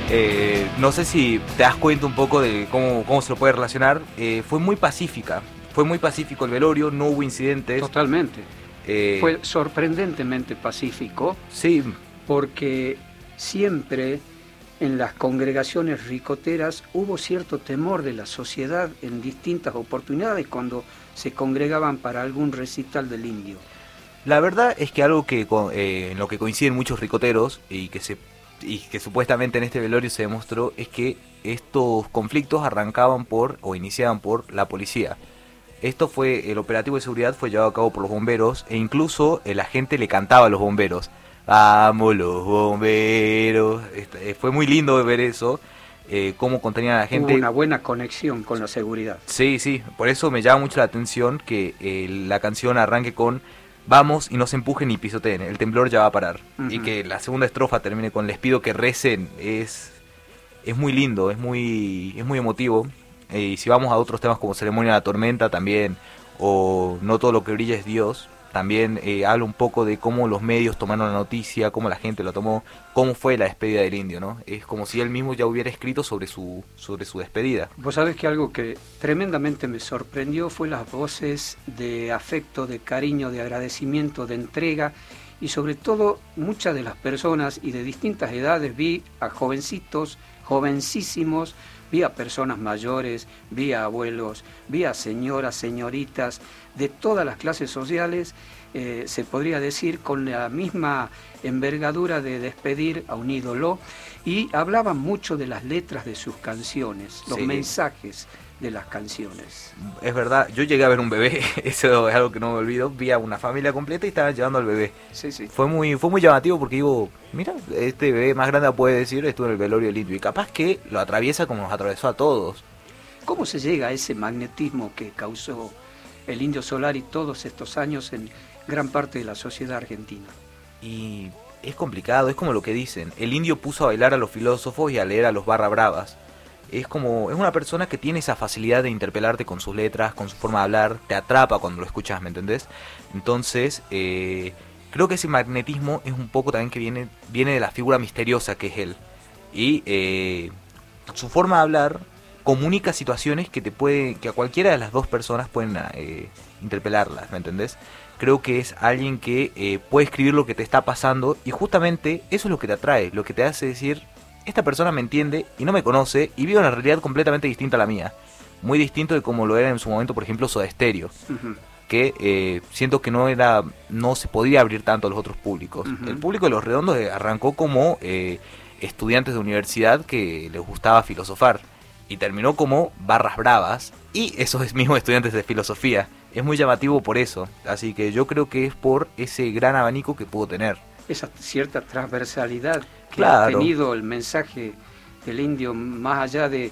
No sé si te das cuenta un poco de cómo se lo puede relacionar. Fue muy pacífica, fue muy pacífico el velorio, no hubo incidentes. Totalmente. Fue sorprendentemente pacífico. Sí. Porque siempre en las congregaciones ricoteras hubo cierto temor de la sociedad en distintas oportunidades cuando se congregaban para algún recital del indio. La verdad es que algo que en lo que coinciden muchos ricoteros y que supuestamente en este velorio se demostró es que estos conflictos arrancaban o iniciaban por la policía. El operativo de seguridad fue llevado a cabo por los bomberos e incluso la gente le cantaba a los bomberos. Vamos los bomberos. Fue muy lindo ver eso, cómo contenían a la gente. Hubo una buena conexión con la seguridad. Sí, por eso me llama mucho la atención que la canción arranque con vamos y no se empujen ni pisoteen, el temblor ya va a parar. Y que la segunda estrofa termine con les pido que recen, es muy lindo, es muy emotivo. Y si vamos a otros temas como Ceremonia de la Tormenta también, o No todo lo que brilla es Dios, también habla un poco de cómo los medios tomaron la noticia, cómo la gente lo tomó, cómo fue la despedida del indio, ¿no? Es como si él mismo ya hubiera escrito sobre su despedida. Vos sabés que algo que tremendamente me sorprendió fue las voces de afecto, de cariño, de agradecimiento, de entrega, y sobre todo muchas de las personas y de distintas edades, vi a jovencitos, jovencísimos, vi a personas mayores, vi a abuelos, vi a señoras, señoritas, de todas las clases sociales, se podría decir con la misma envergadura de despedir a un ídolo, y hablaban mucho de las letras de sus canciones, los mensajes de las canciones. Es verdad, yo llegué a ver un bebé, eso es algo que no me olvido, vi a una familia completa y estaban llevando al bebé. Sí. Fue muy llamativo porque digo, mira, este bebé más grande puede decir, estuvo en el velorio del indio, y capaz que lo atraviesa como nos atravesó a todos. ¿Cómo se llega a ese magnetismo que causó el Indio Solari todos estos años en gran parte de la sociedad argentina? Y es complicado, es como lo que dicen, el indio puso a bailar a los filósofos y a leer a los barra bravas. Es una persona que tiene esa facilidad de interpelarte con sus letras, con su forma de hablar, te atrapa cuando lo escuchas, ¿me entendés? Entonces, creo que ese magnetismo es un poco también que viene de la figura misteriosa que es él. Y su forma de hablar comunica situaciones que a cualquiera de las dos personas pueden interpelarlas, ¿me entendés? Creo que es alguien que puede escribir lo que te está pasando y justamente eso es lo que te atrae, lo que te hace decir, esta persona me entiende y no me conoce y vive una realidad completamente distinta a la mía. Muy distinto de como lo era en su momento, por ejemplo, Soda Stereo. Que siento que no se podía abrir tanto a los otros públicos. El público de Los Redondos arrancó como estudiantes de universidad que les gustaba filosofar y terminó como barras bravas y esos mismos estudiantes de filosofía. Es muy llamativo por eso, así que yo creo que es por ese gran abanico que pudo tener. Esa cierta transversalidad que claro. ha tenido el mensaje del indio, más allá de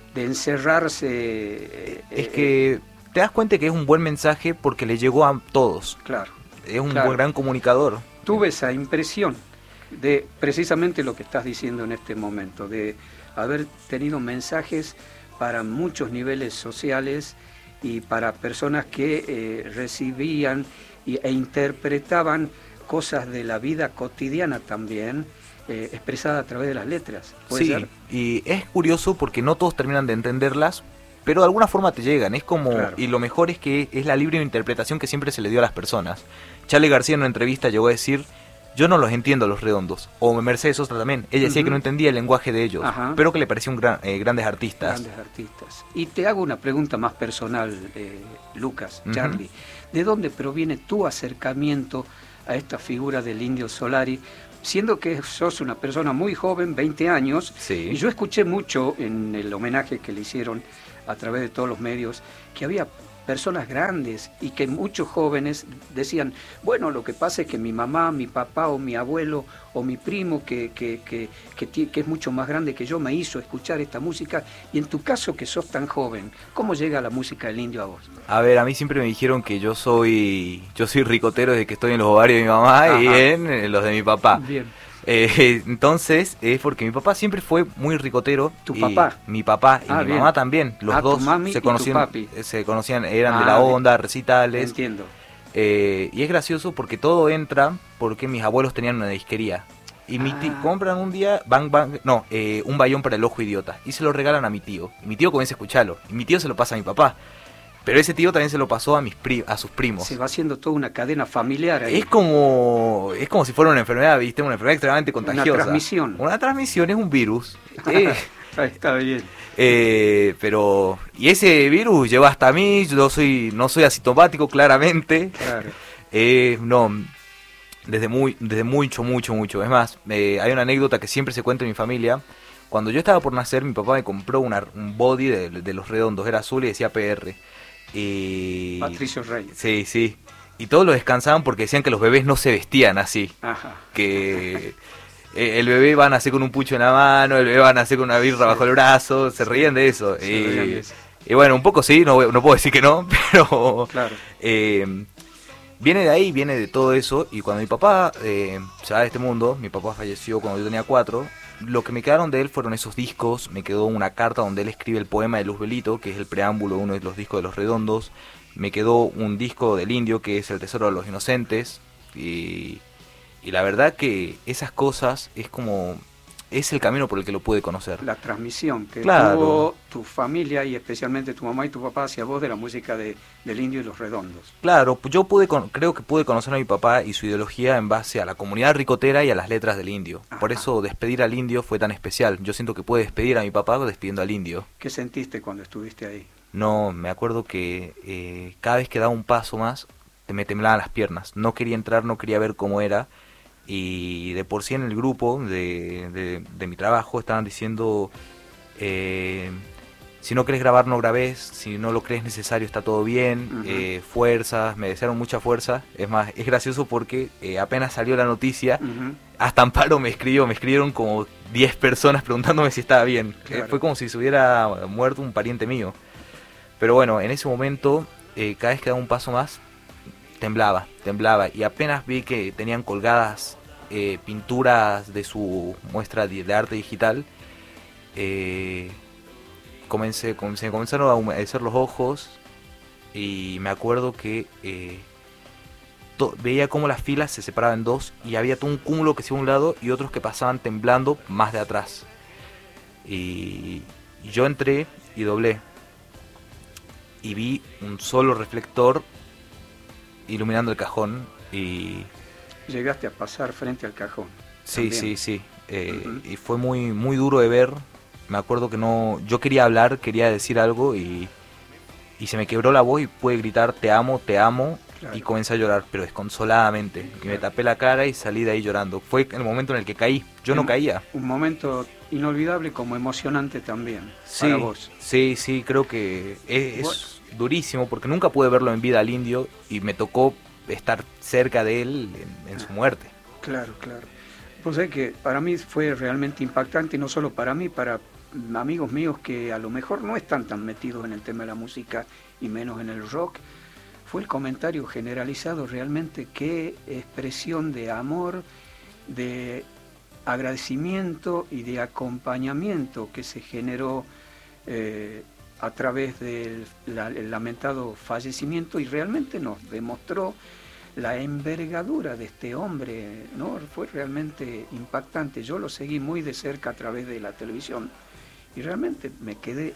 encerrarse. Es que te das cuenta que es un buen mensaje porque le llegó a todos. Claro. Es un buen gran comunicador. Tuve esa impresión de precisamente lo que estás diciendo en este momento, de haber tenido mensajes para muchos niveles sociales y para personas que recibían e interpretaban cosas de la vida cotidiana también, expresada a través de las letras. ¿Puede ser? Y es curioso porque no todos terminan de entenderlas, pero de alguna forma te llegan, es como, claro. Y lo mejor es que es la libre interpretación que siempre se le dio a las personas. Charly García en una entrevista llegó a decir, yo no los entiendo a Los Redondos, o Mercedes Sosa también, ella decía que no entendía el lenguaje de ellos, pero que le parecían grandes artistas. Grandes artistas. Y te hago una pregunta más personal, Lucas, Charly, ¿de dónde proviene tu acercamiento a esta figura del Indio Solari, siendo que sos una persona muy joven, 20 años, y yo escuché mucho en el homenaje que le hicieron a través de todos los medios, que había personas grandes y que muchos jóvenes decían, bueno, lo que pasa es que mi mamá, mi papá o mi abuelo o mi primo que es mucho más grande que yo me hizo escuchar esta música, y en tu caso que sos tan joven, ¿cómo llega la música del indio a vos? A ver, a mí siempre me dijeron que yo soy ricotero desde que estoy en los ovarios de mi mamá y en los de mi papá. Bien. Entonces es porque mi papá siempre fue muy ricotero. ¿Tu papá? Mi papá y mi mamá también. Los dos tu mami se conocían, eran de la onda, recitales. Entiendo. Y es gracioso porque todo entra porque mis abuelos tenían una disquería. Y compran un día, un bayón para el ojo idiota. Y se lo regalan a mi tío. Y mi tío comienza a escucharlo. Y mi tío se lo pasa a mi papá. Pero ese tío también se lo pasó a sus primos. Se va haciendo toda una cadena familiar ahí. Es como si fuera una enfermedad, ¿viste? Una enfermedad extremadamente contagiosa. Una transmisión. Una transmisión, es un virus. Está bien. Y ese virus llegó hasta mí. Yo no soy asintomático, claramente. Claro. Desde mucho. Es más, hay una anécdota que siempre se cuenta en mi familia. Cuando yo estaba por nacer, mi papá me compró un body de los redondos, era azul y decía PR. Patricio Rey. Sí. Y todos lo descansaban porque decían que los bebés no se vestían así. Ajá. Que el bebé va a nacer con un pucho en la mano, el bebé va a nacer con una birra bajo el brazo, se reían de eso. Y bueno, un poco sí, no puedo decir que no, pero claro. Viene de ahí, viene de todo eso. Y cuando mi papá se va de este mundo, mi papá falleció cuando yo tenía 4, lo que me quedaron de él fueron esos discos. Me quedó una carta donde él escribe el poema de Luzbelito, que es el preámbulo de uno de los discos de Los Redondos. Me quedó un disco del Indio, que es El Tesoro de los Inocentes. Y la verdad que esas cosas es el camino por el que lo pude conocer. La transmisión que claro. tuvo tu familia y especialmente tu mamá y tu papá hacia vos de la música del Indio y Los Redondos. Claro, yo creo que pude conocer a mi papá y su ideología en base a la comunidad ricotera y a las letras del Indio. Ajá. Por eso despedir al Indio fue tan especial. Yo siento que pude despedir a mi papá despidiendo al Indio. ¿Qué sentiste cuando estuviste ahí? No, me acuerdo que cada vez que daba un paso más me temblaban las piernas. No quería entrar, no quería ver cómo era. Y de por sí en el grupo de mi trabajo estaban diciendo, si no querés grabar no grabes, si no lo crees necesario está todo bien, fuerzas, me desearon mucha fuerza. Es más, es gracioso porque apenas salió la noticia, hasta Amparo me escribieron como 10 personas preguntándome si estaba bien. Claro. Fue como si se hubiera muerto un pariente mío. Pero bueno, en ese momento, cada vez que daba un paso más, temblaba, y apenas vi que tenían colgadas pinturas de su muestra de arte digital, comenzaron a humedecer los ojos y me acuerdo que veía cómo las filas se separaban en dos y había todo un cúmulo que se iba a un lado y otros que pasaban temblando más de atrás, y yo entré y doblé y vi un solo reflector iluminando el cajón. Y llegaste a pasar frente al cajón. Sí. Y fue muy duro de ver. Me acuerdo que yo quería hablar, quería decir algo y se me quebró la voz y pude gritar te amo, claro. Y comencé a llorar, pero desconsoladamente. Claro. Y me tapé la cara y salí de ahí llorando. Fue el momento en el que caí. Yo no caía. Un momento inolvidable como emocionante también para vos. Sí, creo que es durísimo porque nunca pude verlo en vida al Indio y me tocó estar cerca de él en su muerte. Claro. Pues es que para mí fue realmente impactante, y no solo para mí, para amigos míos que a lo mejor no están tan metidos en el tema de la música y menos en el rock. Fue el comentario generalizado realmente, qué expresión de amor, de agradecimiento y de acompañamiento que se generó a través del lamentado fallecimiento, y realmente nos demostró la envergadura de este hombre, ¿no? Fue realmente impactante. Yo lo seguí muy de cerca a través de la televisión y realmente me quedé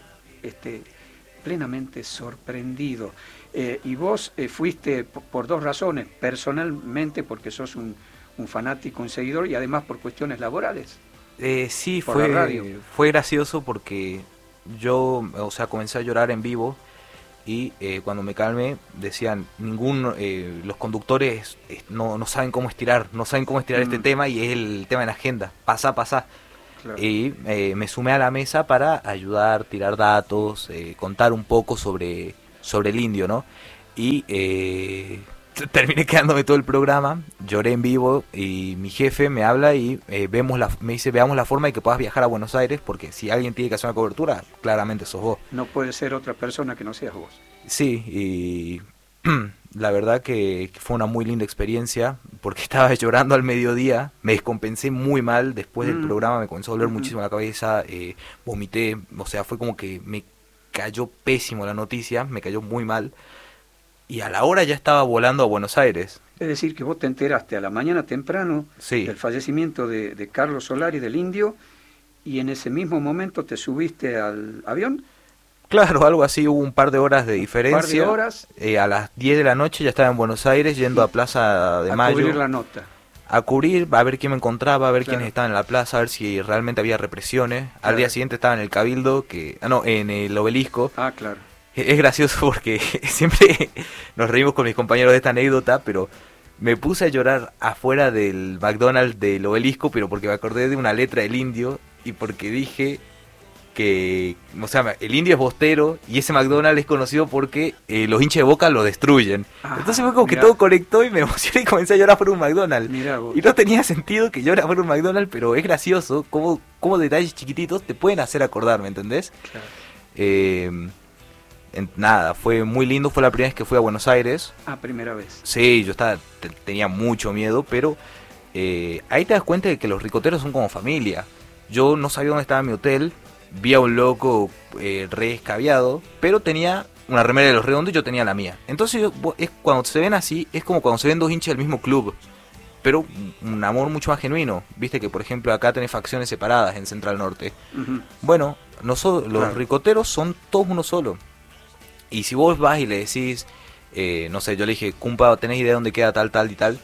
plenamente sorprendido. Y vos fuiste por dos razones: personalmente porque sos un fanático, un seguidor, y además por cuestiones laborales. Sí, fue gracioso porque yo, comencé a llorar en vivo. Y cuando me calmé decían, los conductores no saben cómo estirar, este tema, y es el tema en la agenda, pasa. Claro. Y me sumé a la mesa para ayudar, tirar datos, contar un poco sobre el Indio, ¿no? Y terminé quedándome todo el programa, lloré en vivo y mi jefe me habla y me dice, veamos la forma de que puedas viajar a Buenos Aires, porque si alguien tiene que hacer una cobertura, claramente sos vos. No puede ser otra persona que no seas vos. Sí, y la verdad que fue una muy linda experiencia, porque estaba llorando al mediodía, me descompensé muy mal, después del programa me comenzó a doler muchísimo la cabeza, vomité, fue como que me cayó pésimo la noticia, me cayó muy mal. y a la hora ya estaba volando a Buenos Aires. Es decir, que vos te enteraste a la mañana temprano Sí. del fallecimiento de Carlos Solari, del Indio, y en ese mismo momento te subiste al avión. Claro, algo así, hubo un par de horas de diferencia. Un par de horas. A las 10 de la noche ya estaba en Buenos Aires, yendo a Plaza de Mayo. A cubrir la nota. A cubrir, a ver quién me encontraba, a ver Claro. quiénes estaban en la plaza, a ver si realmente había represiones. Claro. Al día siguiente estaba en el Cabildo, en el Obelisco. Ah, claro. Es gracioso porque siempre nos reímos con mis compañeros de esta anécdota, pero me puse a llorar afuera del McDonald's del Obelisco, pero porque me acordé de una letra del Indio y porque dije que, o sea, el Indio es bostero y ese McDonald's es conocido porque los hinchas de Boca lo destruyen. Ah, Entonces fue como que mirá. todo conectó y me emocioné y comencé a llorar por un McDonald's. Mirá vos. Y no tenía sentido que llore por un McDonald's, pero es gracioso cómo detalles chiquititos te pueden hacer acordar, ¿me entendés? Claro. Nada, fue muy lindo, fue la primera vez que fui a Buenos Aires. Ah, primera vez. Sí, yo tenía mucho miedo, pero ahí te das cuenta de que los ricoteros son como familia. Yo no sabía dónde estaba mi hotel, vi a un loco re escabiado, pero tenía una remera de Los Redondos y yo tenía la mía. Entonces cuando se ven así, es como cuando se ven dos hinchas del mismo club, pero un amor mucho más genuino. Viste que, por ejemplo, acá tenés facciones separadas en Central Norte. Ujú. Bueno, nosotros, los Claro. ricoteros son todos uno solo. Y si vos vas y le decís, no sé, yo le dije, Cumpa, ¿tenés idea de dónde queda tal, tal y tal?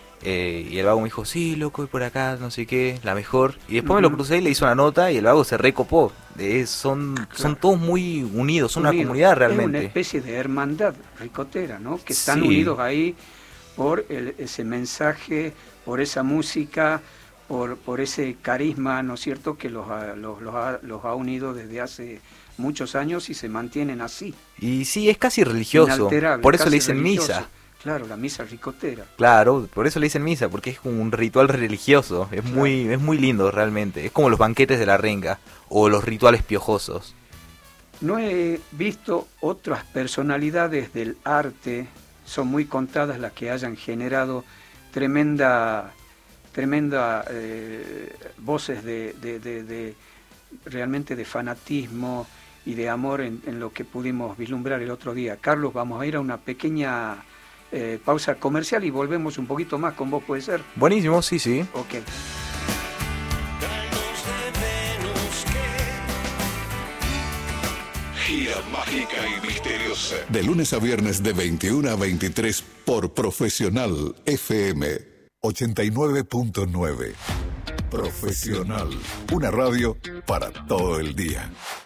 Y el vago me dijo, sí, loco, y por acá, no sé qué, la mejor. Y después me lo Ujú. crucé y le hice una nota y el vago se recopó. Son todos muy unidos, son una Unidos. comunidad Es una realmente. especie de hermandad ricotera, ¿no? Que están Sí. unidos ahí por ese mensaje, por esa música, por ese carisma, ¿no es cierto?, que los ha unido desde hace muchos años y se mantienen así. Y sí, es casi religioso. Inalterable, Por eso casi le dicen religioso. misa. Claro, la misa ricotera. Claro, por eso le dicen misa, porque es como un ritual religioso. Es Claro. es muy lindo realmente. Es como los banquetes de la renga o los rituales piojosos. No he visto otras personalidades del arte, son muy contadas las que hayan generado tremenda voces de realmente de fanatismo y de amor en lo que pudimos vislumbrar el otro día. Carlos, vamos a ir a una pequeña pausa comercial y volvemos un poquito más con vos, ¿puede ser? Buenísimo, sí, sí. Ok. Gira mágica y misteriosa. De lunes a viernes de 21 a 23 por Profesional FM 89.9. Profesional. Una radio para todo el día.